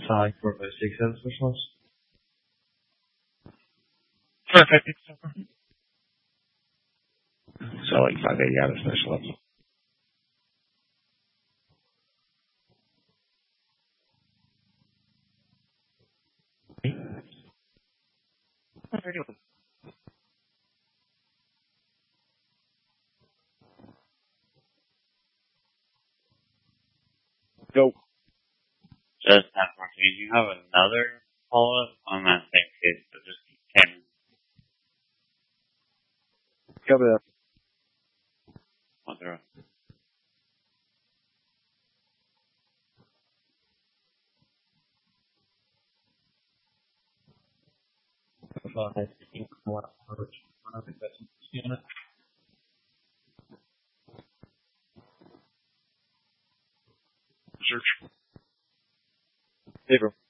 Hi, for the six health specialist. Perfect. So like 580 out of specialist. Go. Just have question. You have another follow-up on that same case, but just 10. Cover that. 1-0. I think one of the questions unit. Search. Paper.